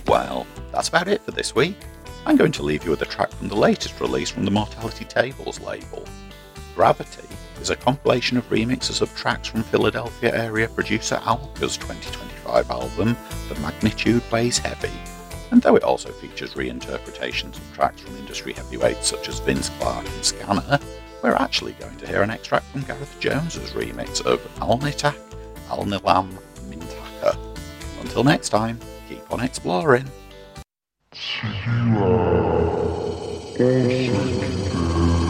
Well, that's about it for this week. I'm going to leave you with a track from the latest release from the Mortality Tables label. Gravity is a compilation of remixes of tracks from Philadelphia area producer Alka's 2025 album, The Magnitude Weighs Heavy, and though it also features reinterpretations of tracks from industry heavyweights such as Vince Clarke and Scanner, we're actually going to hear an extract from Gareth Jones's remix of Alnitak Alnilam Mintaka. Until next time, keep on exploring. Tequila. Also today.